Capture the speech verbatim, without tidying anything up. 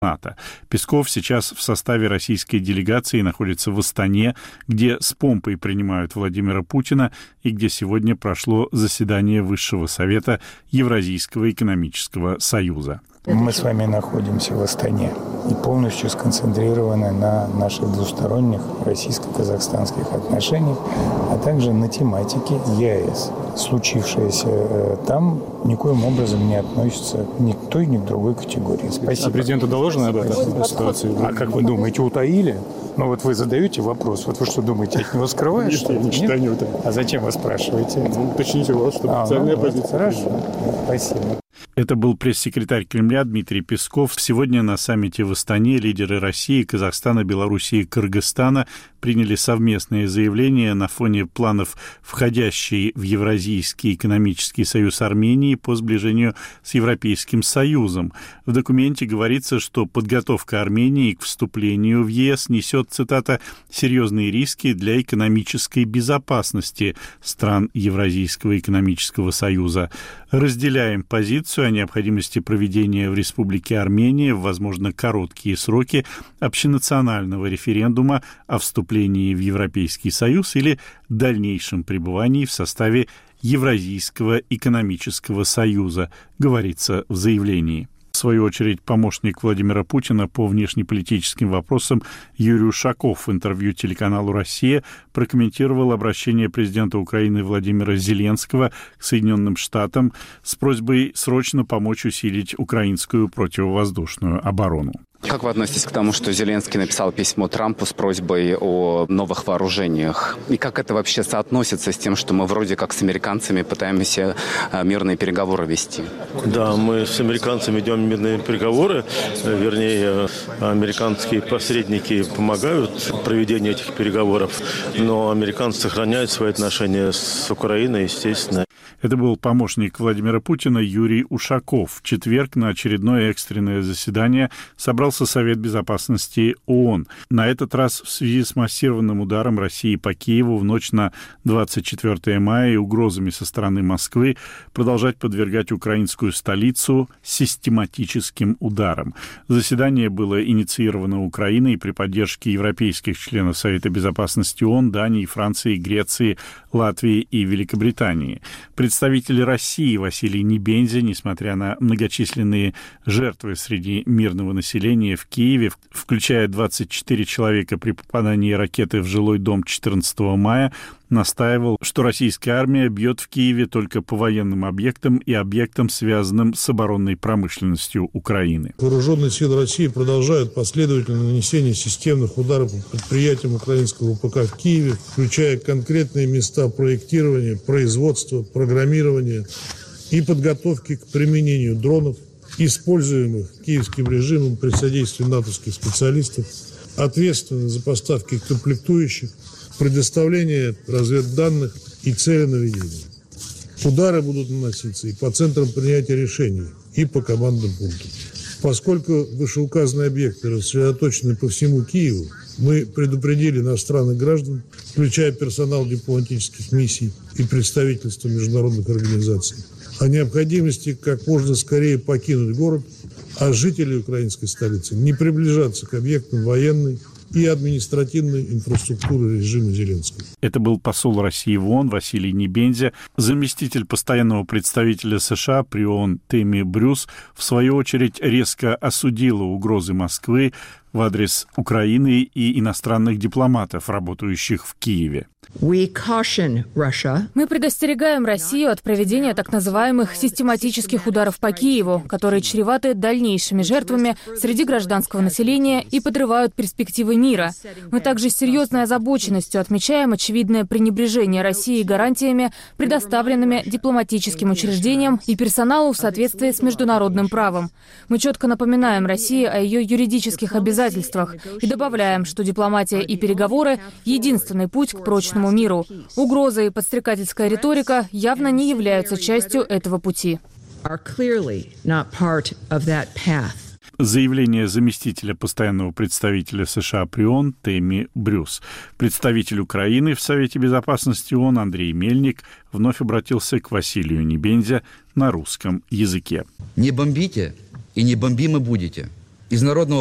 НАТО. Песков сейчас в составе российской делегации находится в Астане, где с помпой принимают Владимира Путина и где сегодня прошло заседание Высшего совета Евразийского экономического союза. Мы с вами находимся в Астане и полностью сконцентрированы на наших двусторонних российско-казахстанских отношениях, а также на тематике ЕАЭС. Случившееся там никоим образом не относится ни к той, ни к другой категории. Спасибо. А президенту доложено об этой ситуации? А как вы думаете, утаили? Ну вот вы задаете вопрос, вот вы что думаете, от него скрываешь? Нет, я не считаю, не утаили. А зачем вы спрашиваете? Ну, уточните у вас, что а, официальная ну, позиция. Хорошо, спасибо. Это был пресс-секретарь Кремля Дмитрий Песков. Сегодня на саммите в Астане лидеры России, Казахстана, Белоруссии и Кыргызстана приняли совместное заявление на фоне планов входящей в Евразийский экономический союз Армении по сближению с Европейским Союзом. В документе говорится, что подготовка Армении к вступлению в ЕС несет, цитата, «серьезные риски для экономической безопасности стран Евразийского экономического союза. Разделяем позицию о необходимости проведения в Республике Армения в, возможно, короткие сроки общенационального референдума о вступлении в Европейский Союз или дальнейшем пребывании в составе Евразийского экономического союза», говорится в заявлении. В свою очередь, помощник Владимира Путина по внешнеполитическим вопросам Юрий Ушаков в интервью телеканалу «Россия» прокомментировал обращение президента Украины Владимира Зеленского к Соединенным Штатам с просьбой срочно помочь усилить украинскую противовоздушную оборону. Как вы относитесь к тому, что Зеленский написал письмо Трампу с просьбой о новых вооружениях? И как это вообще соотносится с тем, что мы вроде как с американцами пытаемся мирные переговоры вести? Да, мы с американцами ведем мирные переговоры. Вернее, американские посредники помогают в проведении этих переговоров. Но американцы сохраняют свои отношения с Украиной, естественно. Это был помощник Владимира Путина Юрий Ушаков. В четверг на очередное экстренное заседание собрался Совет безопасности ООН. На этот раз в связи с массированным ударом России по Киеву в ночь на двадцать четвёртое мая и угрозами со стороны Москвы продолжать подвергать украинскую столицу систематическим ударам. Заседание было инициировано Украиной при поддержке европейских членов Совета безопасности ООН, Дании, Франции, Греции, Латвии и Великобритании. Представитель России Василий Небензя, несмотря на многочисленные жертвы среди мирного населения в Киеве, включая двадцать четыре человека при попадании ракеты в жилой дом четырнадцатого мая, настаивал, что российская армия бьет в Киеве только по военным объектам и объектам, связанным с оборонной промышленностью Украины. Вооруженные силы России продолжают последовательное нанесение системных ударов по предприятиям украинского ВПК в Киеве, включая конкретные места проектирования, производства, программирования и подготовки к применению дронов, используемых киевским режимом при содействии натовских специалистов, ответственны за поставки комплектующих, предоставление разведданных и целенаведения. Удары будут наноситься и по центрам принятия решений, и по командным пунктам. Поскольку вышеуказанные объекты рассредоточены по всему Киеву, мы предупредили иностранных граждан, включая персонал дипломатических миссий и представительства международных организаций, о необходимости как можно скорее покинуть город, а жители украинской столицы не приближаться к объектам военной и административной инфраструктуры режима Зеленского. Это был посол России в ООН Василий Небензя. Заместитель постоянного представителя США при ООН Тэмми Брюс в свою очередь резко осудила угрозы Москвы в адрес Украины и иностранных дипломатов, работающих в Киеве. Мы предостерегаем Россию от проведения так называемых систематических ударов по Киеву, которые чреваты дальнейшими жертвами среди гражданского населения и подрывают перспективы мира. Мы также с серьезной озабоченностью отмечаем очевидное пренебрежение России гарантиями, предоставленными дипломатическим учреждениям и персоналу в соответствии с международным правом. Мы четко напоминаем России о ее юридических обязательствах и добавляем, что дипломатия и переговоры — единственный путь к прочному миру. Угроза и подстрекательская риторика явно не являются частью этого пути. Заявление заместителя постоянного представителя США при ООН Тэмми Брюс. Представитель Украины в Совете безопасности ООН Андрей Мельник вновь обратился к Василию Небензя на русском языке. Не бомбите и не бомбимы будете. из народного